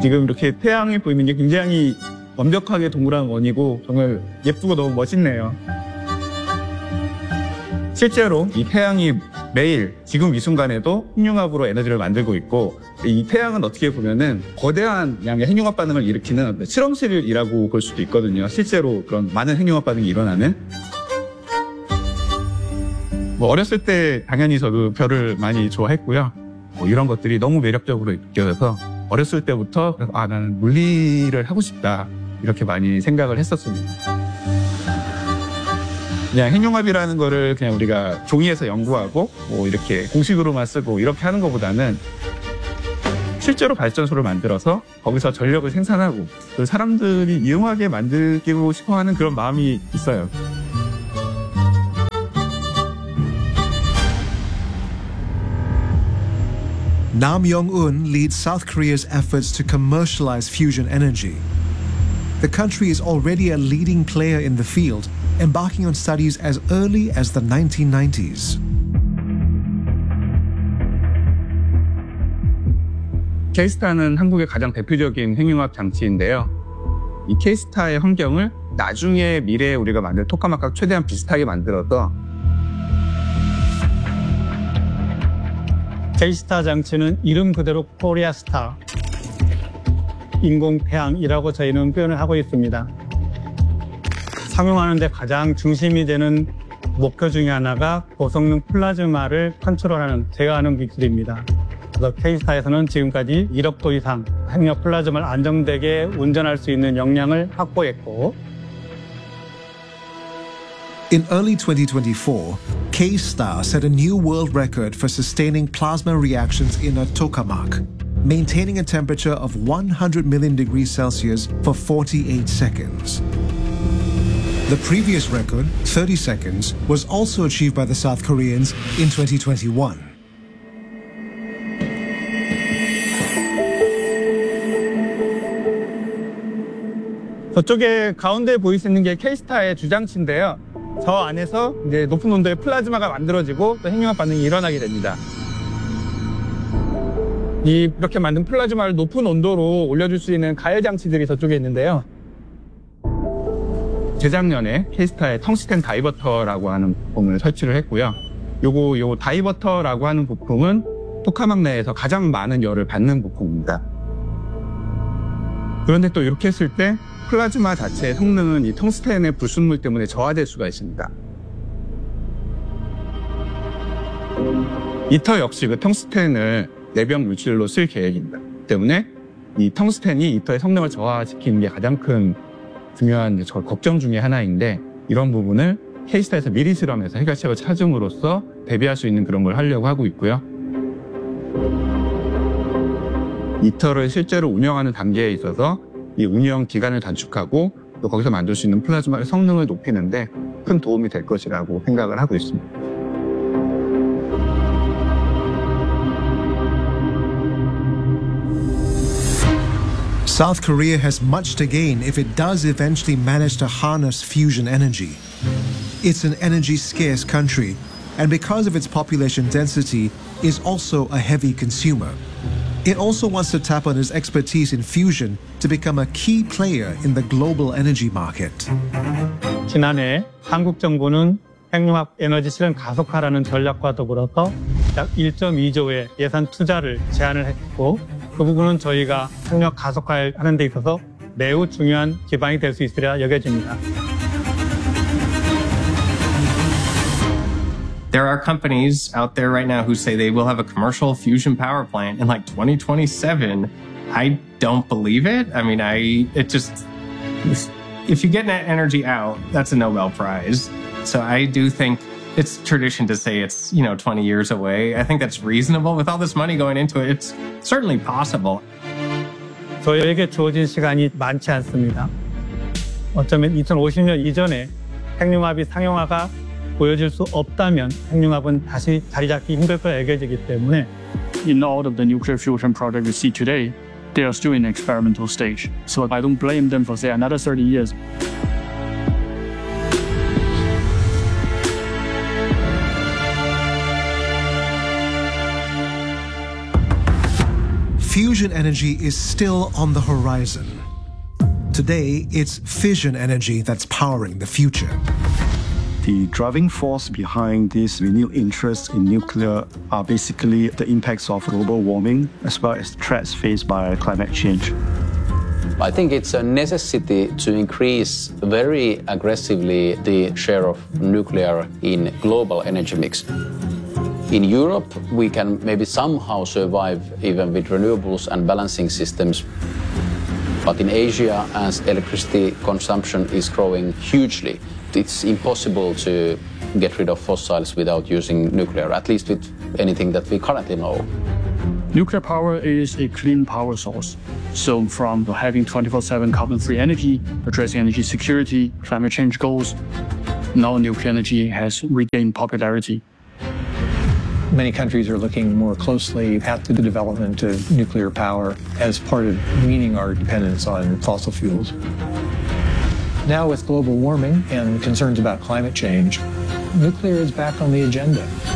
지금 이렇게 태양이 보이는 게 굉장히 완벽하게 동그란 원이고 정말 예쁘고 너무 멋있네요. 실제로 이 태양이 매일 지금 이 순간에도 핵융합으로 에너지를 만들고 있고, 이 태양은 어떻게 보면은 거대한 양의 핵융합 반응을 일으키는 실험실이라고 볼 수도 있거든요. 실제로 그런 많은 핵융합 반응이 일어나는. 어렸을 때 당연히 저도 별을 많이 좋아했고요. 이런 것들이 너무 매력적으로 느껴져서 어렸을 때부터 나는 물리를 하고 싶다 이렇게 많이 생각을 했었습니다. 그냥 핵융합이라는 거를 그냥 우리가 종이에서 연구하고 이렇게 공식으로만 쓰고 이렇게 하는 것보다는 실제로 발전소를 만들어서 거기서 전력을 생산하고 사람들이 이용하게 만들고 싶어하는 그런 마음이 있어요. Nam Jong-un leads South Korea's efforts to commercialize fusion energy. The country is already a leading player in the field, embarking on studies as early as the 1990s. K-스타는 한국의 가장 대표적인 핵융합 장치인데요. 이 K-스타의 환경을 나중에 미래에 우리가 만들 토카마크와 최대한 비슷하게 만들어서 K-스타 장치는 이름 그대로 코리아 스타, 인공태양이라고 저희는 표현을 하고 있습니다. 상용하는 데 가장 중심이 되는 목표 중에 하나가 고성능 플라즈마를 컨트롤하는, 제어하는 기술입니다. 그래서 K-스타에서는 지금까지 1억 도 이상 핵융합 플라즈마를 안정되게 운전할 수 있는 역량을 확보했고, In early 2024, K-Star set a new world record for sustaining plasma reactions in a tokamak, maintaining a temperature of 100 million degrees Celsius for 48 seconds. The previous record, 30 seconds, was also achieved by the South Koreans in 2021. 저쪽에 가운데 보이시는 게 K-스타의 주장치인데요. 저 안에서 이제 높은 온도의 플라즈마가 만들어지고 또 핵융합 반응이 일어나게 됩니다. 이렇게 만든 플라즈마를 높은 온도로 올려줄 수 있는 가열 장치들이 저쪽에 있는데요. 재작년에 K-스타의 텅스텐 다이버터라고 하는 부품을 설치를 했고요. 요 다이버터라고 하는 부품은 토카막 내에서 가장 많은 열을 받는 부품입니다. 그런데 또 이렇게 했을 때 플라즈마 자체의 성능은 이 텅스텐의 불순물 때문에 저하될 수가 있습니다. 이터 역시 그 텅스텐을 내병 물질로 쓸 계획입니다. 때문에 이 텅스텐이 이터의 성능을 저하시키는 게 가장 큰 중요한 걱정 중에 하나인데, 이런 부분을 K-스타에서 미리 실험해서 해결책을 찾음으로써 대비할 수 있는 그런 걸 하려고 하고 있고요. 이터를 실제로 운영하는 단계에 있어서 이 운영 기간을 단축하고 또 거기서 만들 수 있는 플라즈마의 성능을 높이는데 큰 도움이 될 것이라고 생각을 하고 있습니다. South Korea has much to gain if it does eventually manage to harness fusion energy. It's an energy-scarce country, and because of its population density, is also a heavy consumer. It also wants to tap on its expertise in fusion to become a key player in the global energy market. 지난해 한국 정부는 핵융합 에너지 실현 가속화라는 전략과 더불어서 약 1.2조의 예산 투자를 제안을 했고, 그 부분은 저희가 핵융합 가속화하는 데 있어서 매우 중요한 기반이 될 수 있으리라 여겨집니다. There are companies out there right now who say they will have a commercial fusion power plant in like 2027. I don't believe it. I mean, if you get net energy out, that's a Nobel Prize. So I do think it's tradition to say it's, 20 years away. I think that's reasonable. With all this money going into it, it's certainly possible. 저희에게 주어진 시간이 많지 않습니다. 어쩌면 2050년 이전에 핵융합이 상용화가 보여질 수 없다면 핵융합은 다시 자리 잡기 힘들 거라 여겨지기 때문에 In all of the nuclear fusion projects we see today, they are still in experimental stage. So I don't blame them for say another 30 years. fusion energy is still on the horizon. Today, it's fission energy that's powering the future. The driving force behind this renewed interest in nuclear are basically the impacts of global warming as well as threats faced by climate change. I think it's a necessity to increase very aggressively the share of nuclear in global energy mix. In Europe, we can maybe somehow survive even with renewables and balancing systems. But in Asia, as electricity consumption is growing hugely, it's impossible to get rid of fossils without using nuclear, at least with anything that we currently know. Nuclear power is a clean power source. So from having 24/7 carbon-free energy, addressing energy security, climate change goals, now nuclear energy has regained popularity. Many countries are looking more closely at the development of nuclear power as part of weaning our dependence on fossil fuels. Now with global warming and concerns about climate change, nuclear is back on the agenda.